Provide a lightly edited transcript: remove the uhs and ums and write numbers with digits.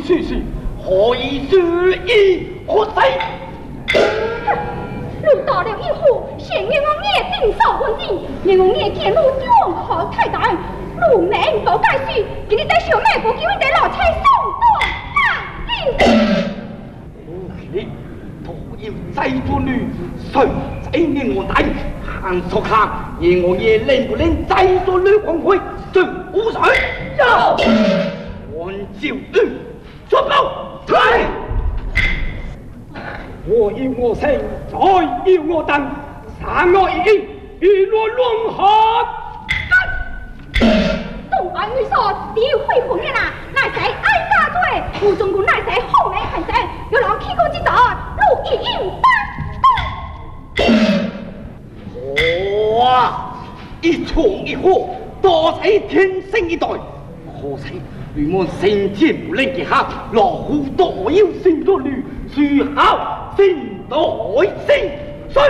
此事，何以说以何死？ 路到了以后，先让我爷定手问定，让我爷见路永好太大，路名不改许，给你在小卖部叫你在老菜送到大营。 你多要栽住女，谁在你我大？看说看，而我爷能不能栽住女光辉？这无水有，按照律作报来。我要我生，再要我等，三我一应，与我龙河。 东安女说，地会红人啊，乃在哀家罪，吴中公乃在后面看谁，有劳提供之责，路一应担。 哇！一冲一火，多才天生一代，可惜你们先天不能结合，老虎多有生多女，最好先代先。